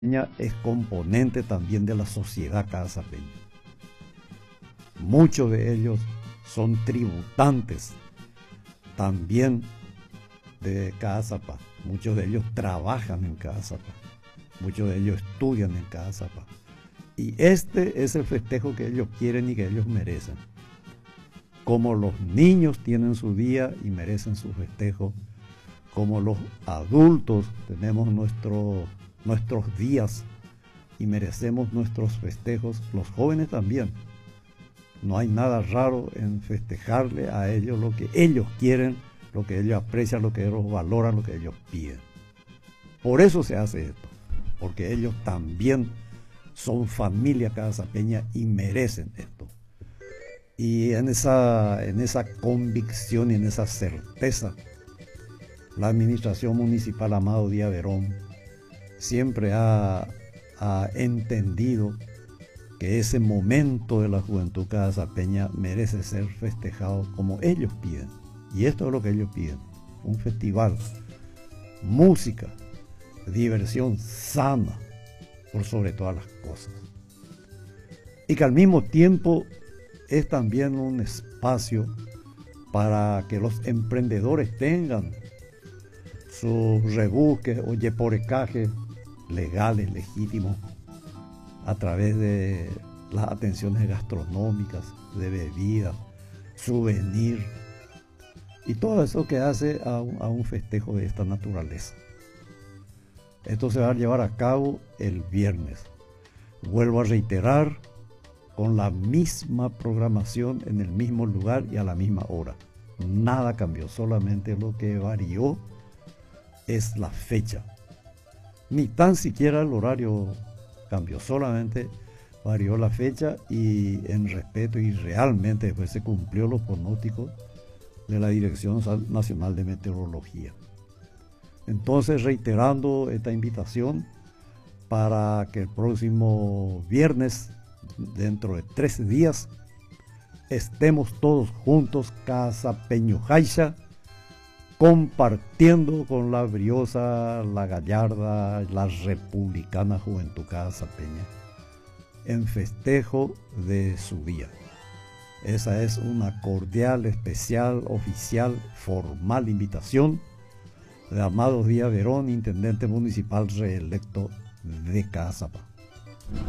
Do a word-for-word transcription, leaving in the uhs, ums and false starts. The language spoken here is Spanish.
es componente también de la sociedad casapeña. Muchos de ellos son tributantes también de Caazapá. Muchos de ellos trabajan en Caazapá. Muchos de ellos estudian en Caazapá. Y este es el festejo que ellos quieren y que ellos merecen. Como los niños tienen su día y merecen su festejo, como los adultos tenemos nuestro, nuestros días y merecemos nuestros festejos, los jóvenes también. No hay nada raro en festejarle a ellos lo que ellos quieren, lo que ellos aprecian, lo que ellos valoran, lo que ellos piden. Por eso se hace esto, porque ellos también son familia casapeña y merecen esto. Y en esa, en esa convicción y en esa certeza, la administración municipal Amado Díaz Verón siempre ha, ha entendido que ese momento de la juventud casapeña merece ser festejado como ellos piden. Y esto es lo que ellos piden: un festival, música, diversión sana, por sobre todas las cosas. Y que al mismo tiempo es también un espacio para que los emprendedores tengan sus rebusques o yeporecajes legales, legítimos, a través de las atenciones gastronómicas, de bebidas, souvenir y todo eso que hace a un, a un festejo de esta naturaleza. Esto se va a llevar a cabo el viernes. Vuelvo a reiterar, con la misma programación, en el mismo lugar y a la misma hora. Nada cambió, solamente lo que varió es la fecha. Ni tan siquiera el horario cambió, solamente varió la fecha y en respeto, y realmente después se cumplió los pronósticos de la Dirección Nacional de Meteorología. Entonces, reiterando esta invitación para que el próximo viernes, dentro de trece días, estemos todos juntos, Casapeño Jaixa, compartiendo con la briosa, la gallarda, la republicana juventud casapeña, en festejo de su día. Esa es una cordial, especial, oficial, formal invitación de Amado Díaz Verón, intendente municipal reelecto de Caazapá.